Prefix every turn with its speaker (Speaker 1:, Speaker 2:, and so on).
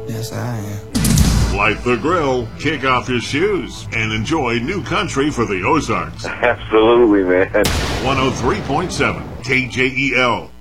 Speaker 1: Yes, I am.
Speaker 2: Light the grill, kick off your shoes, and enjoy new country for the Ozarks.
Speaker 3: Absolutely, man.
Speaker 2: 103.7 KJEL.